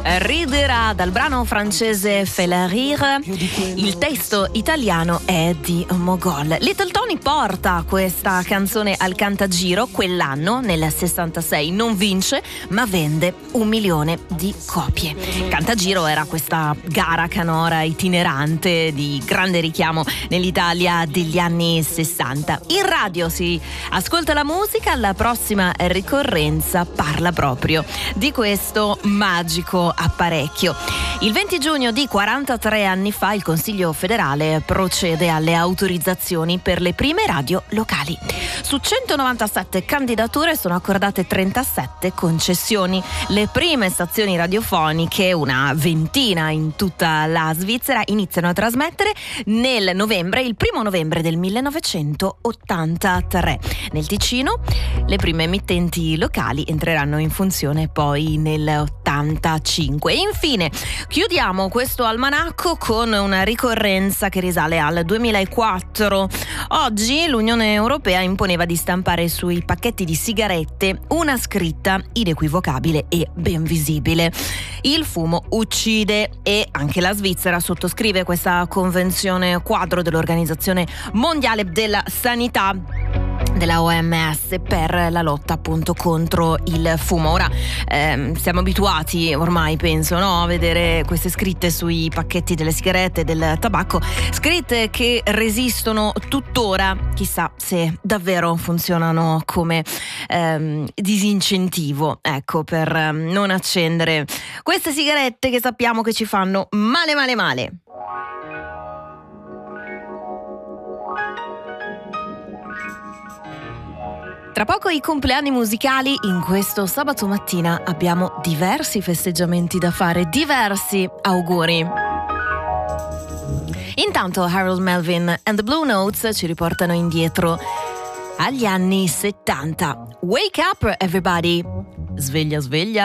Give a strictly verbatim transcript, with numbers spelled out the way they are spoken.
riderà dal brano francese Faire Rire. Il testo italiano è di Mogol. Little Tony porta questa canzone al Cantagiro quell'anno, nel sessantasei. Non vince, ma vende un milione di copie. Cantagiro era questa gara canora itinerante di grande richiamo nell'Italia degli anni sessanta. In radio si ascolta la musica, la prossima ricorrenza parla proprio di questo magico apparecchio. Il venti giugno di quarantatré anni fa il Consiglio federale procede alle autorizzazioni per le prime radio locali. Su centonovantasette candidature sono accordate trentasette concessioni. Le prime stazioni radiofoniche, una ventina in tutta la Svizzera, iniziano a trasmettere nel novembre, il primo novembre del millenovecentottantatré. Nel Ticino le prime emittenti locali entreranno in funzione poi nell'ottantacinque. E infine chiudiamo questo almanacco con una ricorrenza che risale al duemilaquattro. Oggi l'Unione Europea imponeva di stampare sui pacchetti di sigarette una scritta inequivocabile e ben visibile: il fumo uccide. E anche la Svizzera sottoscrive questa convenzione quadro dell'Organizzazione Mondiale della Sanità, della O M S, per la lotta appunto contro il fumo. Ora ehm, siamo abituati ormai, penso, no, a vedere queste scritte sui pacchetti delle sigarette e del tabacco, scritte che resistono tuttora. Chissà se davvero funzionano come ehm, disincentivo, ecco, per ehm, non accendere queste sigarette che sappiamo che ci fanno male male male. Tra poco i compleanni musicali. In questo sabato mattina abbiamo diversi festeggiamenti da fare, diversi auguri. Intanto Harold Melvin and the Blue Notes ci riportano indietro agli anni settanta. Wake up everybody! Sveglia sveglia!